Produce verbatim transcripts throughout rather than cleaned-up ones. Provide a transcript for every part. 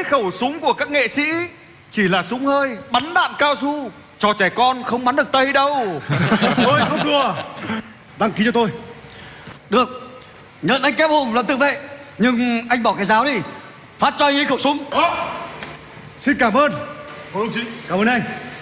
khẩu súng của các nghệ sĩ chỉ là súng hơi, bắn đạn cao su. Cho trẻ con không bắn được Tây đâu. Thôi không đùa. Đăng ký cho tôi. Được, nhận anh Kép Hùng làm tự vệ, nhưng anh bỏ cái giáo đi. Phát cho anh ấy khẩu súng. Đó. Xin cảm ơn. Cô đồng chí. Cảm ơn anh.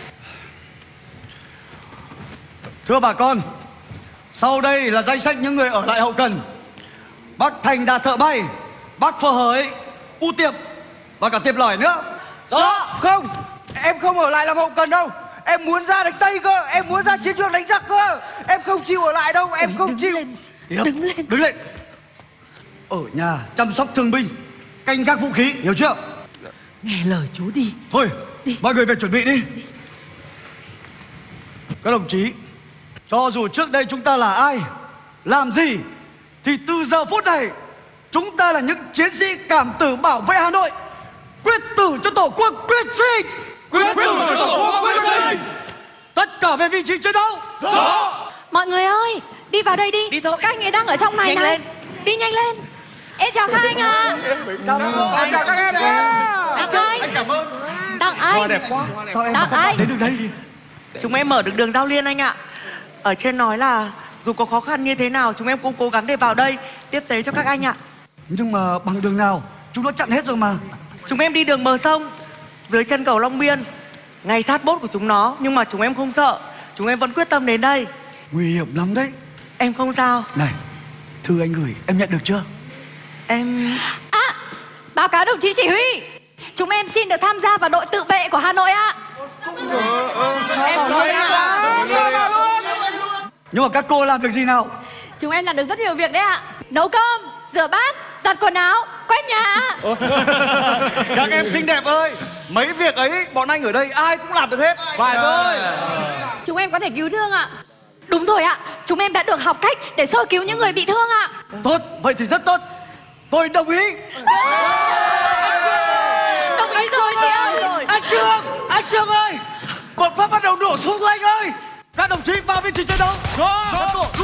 Thưa bà con, sau đây là danh sách những người ở lại hậu cần. Bác Thành Đạt thợ bay, bác Phờ Hởi, U Tiệp và cả Tiệp Lỏi nữa. Dạ. Không, em không ở lại làm hậu cần đâu. Em muốn ra đánh Tây cơ, em muốn ra chiến trường đánh giặc cơ. Em không chịu ở lại đâu, em không chịu. Tiệp, đứng lên, đứng lên. Ở nhà chăm sóc thương binh, canh gác vũ khí, hiểu chưa? Nghe lời chú đi. Thôi, đi. Mọi người về chuẩn bị đi. đi. Các đồng chí, cho dù trước đây chúng ta là ai, làm gì, thì từ giờ phút này chúng ta là những chiến sĩ cảm tử bảo vệ Hà Nội. Quyết tử cho Tổ quốc, quyết sinh. Quyết tử cho Tổ quốc, quyết sinh. Tất cả về vị trí chiến đấu. Rõ. Mọi người ơi, đi vào đây đi. Đi thôi. Các anh ấy đang ở trong này Nhanh này. lên. Đi nhanh lên. Em chào các anh ạ. Anh chào các em nhé. Đặng anh. Anh cảm ơn. Đặng anh. Đẹp quá. Sao em Đặng mà anh. đến được đây? Chúng em mở được đường giao liên anh ạ. Ở trên nói là dù có khó khăn như thế nào chúng em cũng cố gắng để vào đây tiếp tế cho các anh ạ. Nhưng mà bằng đường nào? Chúng nó chặn hết rồi mà. Chúng em đi đường bờ sông, dưới chân cầu Long Biên, ngay sát bốt của chúng nó. Nhưng mà chúng em không sợ, chúng em vẫn quyết tâm đến đây. Nguy hiểm lắm đấy. Em không sao. Này, thư anh gửi em nhận được chưa? Em... À, báo cáo đồng chí chỉ huy, chúng em xin được tham gia vào đội tự vệ của Hà Nội ạ. Em nói Nhưng mà các cô làm việc gì nào? Chúng em làm được rất nhiều việc đấy ạ. Nấu cơm, rửa bát, giặt quần áo, quét nhà. Các em xinh đẹp ơi, mấy việc ấy bọn anh ở đây ai cũng làm được hết. Phải thôi. Chúng em có thể cứu thương ạ. Đúng rồi ạ, chúng em đã được học cách để sơ cứu những người bị thương ạ. Tốt, vậy thì rất tốt. Tôi đồng ý. Đồng ý rồi chị ơi. Anh Trương, anh Trương ơi, bọn Pháp bắt đầu nổ súng rồi anh ơi. Các đồng chí vào vị trí chiến đấu. Rồi.